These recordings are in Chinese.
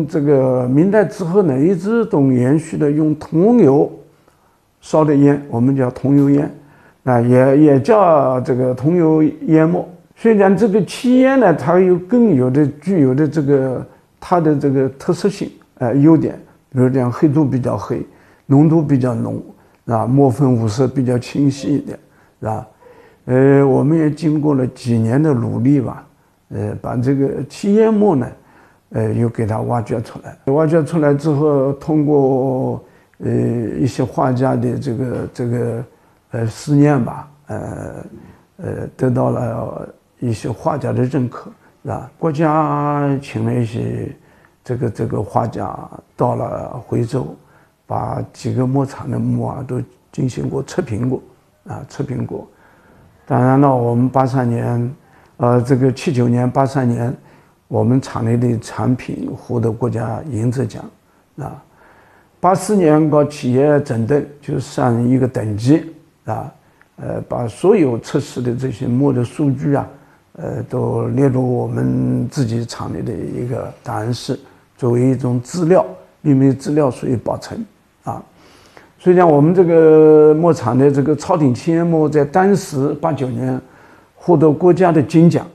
这个明代之后呢，一直都延续的用桐油烧的烟，我们叫桐油烟，也叫这个桐油烟末。虽然这个漆烟呢，它具有的这个它的这个特色性优点，比如讲黑度比较黑，浓度比较浓，墨粉五色比较清晰一点，是吧？我们也经过了几年的努力吧，把这个漆烟末呢，又给它挖掘出来。挖掘出来之后，通过一些画家的这个思念吧，得到了一些画家的认可，是吧？国家请了一些这个画家到了徽州，把几个墨厂的墨都进行过测评过，测评过。当然了，我们83年，79年、83年，我们厂内的产品获得国家银质奖，84年搞企业整顿，就上一个等级把所有测试的这些墨的数据都列入我们自己厂内的一个档案室，作为一种资料，秘密资料属于保存所以讲我们这个墨厂的这个超顶漆烟墨在当时89年获得国家的金奖。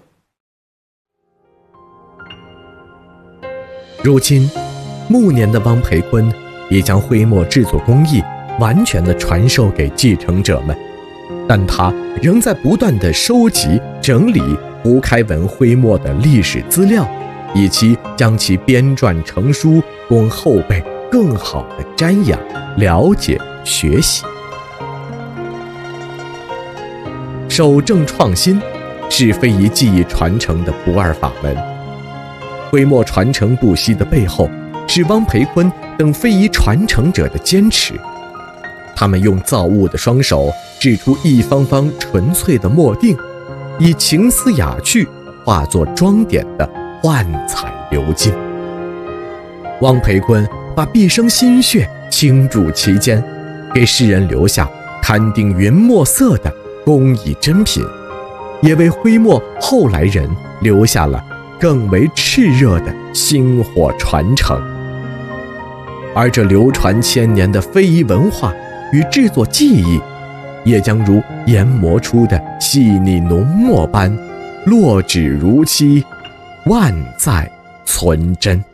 如今暮年的汪培珺已将徽墨制作工艺完全的传授给继承者们，但他仍在不断的收集整理胡开文徽墨的历史资料，以及将其编撰成书，供后辈更好的瞻仰、了解、学习。守正创新是非遗技艺传承的不二法门。徽墨传承不息的背后，是汪培珺等非遗传承者的坚持。他们用造物的双手制出一方方纯粹的墨锭，以情思雅趣化作装点的幻彩流金。汪培珺把毕生心血倾注其间，给世人留下堪定云墨色的工艺珍品，也为徽墨后来人留下了更为炽热的薪火传承。而这流传千年的非遗文化与制作技艺，也将如研磨出的细腻浓墨般，落纸如漆，万载存真。